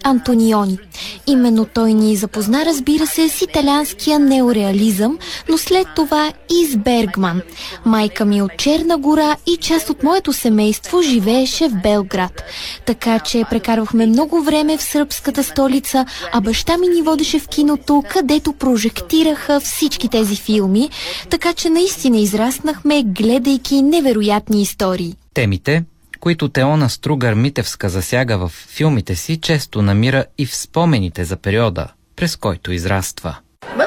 Антониони. Именно той ни запозна, разбира се, с италианския неореализъм, но след това и с Бергман. Майка ми от Черна гора и част от моето семейство живееше в Белград. Така че прекарвахме много време в сръбската столица, а баща ми ни водеше в киното, където прожектираха всички тези филми, така че наистина израснахме, гледайки невероятни истории. Темите, които Теона Стругар-Митевска засяга в филмите си, често намира и в спомените за периода, през който израства.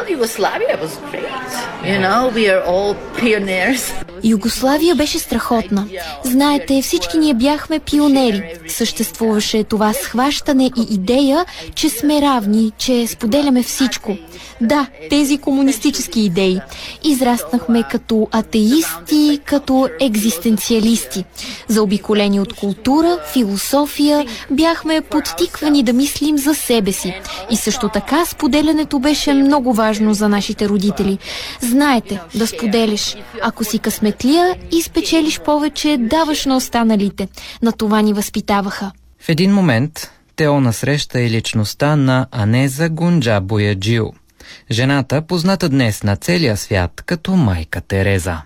Югославия беше страхотна. Знаете, всички ние бяхме пионери. Съществуваше това схващане и идея, че сме равни, че споделяме всичко. Да, тези комунистически идеи. Израснахме като атеисти, като екзистенциалисти. Заобиколени от култура, философия, бяхме подтиквани да мислим за себе си. И също така споделянето беше много важно за нашите родители. Знаете, да споделяш. Ако си късметлия и спечелиш повече, даваш на останалите. На това ни възпитаваха. В един момент Теона среща и личността на Анеза Гунджа Бояджио. Жената, позната днес на целия свят като майка Тереза.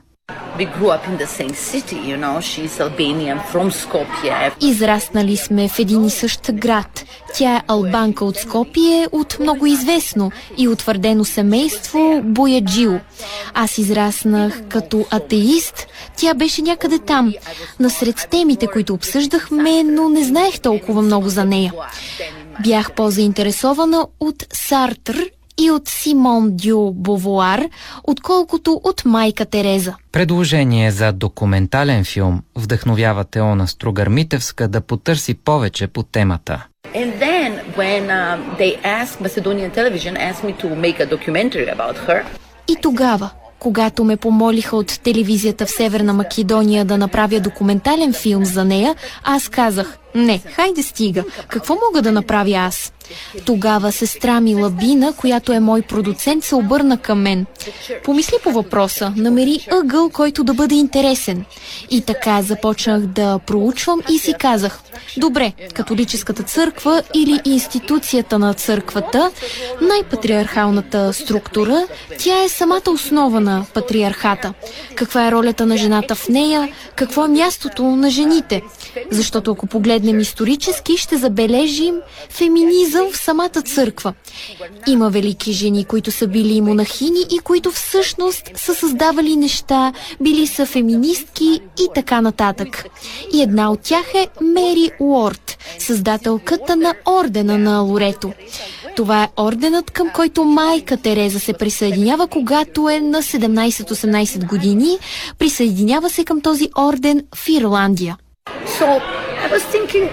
Израснали сме в един и същ град. Тя е албанка от Скопие, от много известно и утвърдено семейство Бояджио. Аз израснах като атеист, тя беше някъде там, насред темите, които обсъждахме, но не знаех толкова много за нея. Бях по-заинтересована от Сартър и от Симон Дю Бовуар, отколкото от майка Тереза. Предложение за документален филм вдъхновява Теона Стругар-Митевска да потърси повече по темата. And then when they asked Macedonian television asked me to make a documentary about her. И тогава, когато ме помолиха от телевизията в Северна Македония да направя документален филм за нея, аз казах: не, хайде стига, какво мога да направя аз? Тогава сестра ми Лабина, която е мой продуцент, се обърна към мен. Помисли по въпроса, намери ъгъл, който да бъде интересен. И така започнах да проучвам и си казах: добре, католическата църква или институцията на църквата, най-патриархалната структура, тя е самата основа на патриархата. Каква е ролята на жената в нея? Какво е мястото на жените? Защото ако погледнем исторически, ще забележим феминизъм в самата църква. Има велики жени, които са били монахини и които всъщност са създавали неща, били са феминистки и така нататък. И една от тях е Мери Уорд, създателката на ордена на Лорето. Това е орденът, към който майка Тереза се присъединява, когато е на 17-18 години. Присъединява се към този орден в Ирландия. So I was thinking,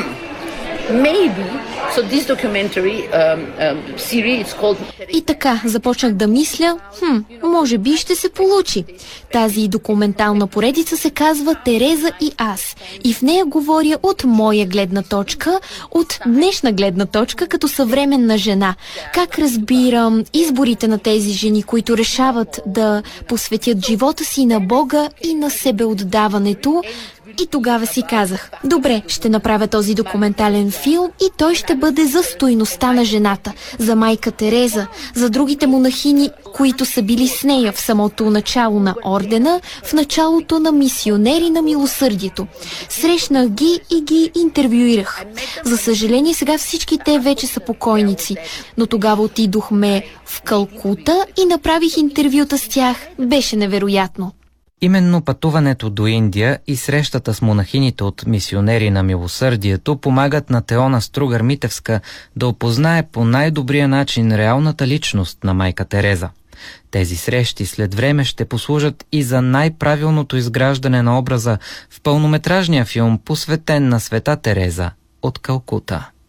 maybe, so this documentary series, it's called... И така, започнах да мисля, може би ще се получи. Тази документална поредица се казва Тереза и аз. И в нея говоря от моя гледна точка, от днешна гледна точка, като съвременна жена. Как разбирам изборите на тези жени, които решават да посветят живота си на Бога и на себеотдаването. И тогава си казах: добре, ще направя този документален филм и той ще бъде за стойността на жената, за майка Тереза, за другите монахини, които са били с нея в самото начало на ордена, в началото на мисионери на милосърдието. Срещнах ги и ги интервюирах. За съжаление, сега всички те вече са покойници, но тогава отидохме в Калкута и направих интервюта с тях. Беше невероятно. Именно пътуването до Индия и срещата с монахините от мисионери на милосърдието помагат на Теона Стругар-Митевска да опознае по най-добрия начин реалната личност на майка Тереза. Тези срещи след време ще послужат и за най-правилното изграждане на образа в пълнометражния филм, посветен на света Тереза от Калкута.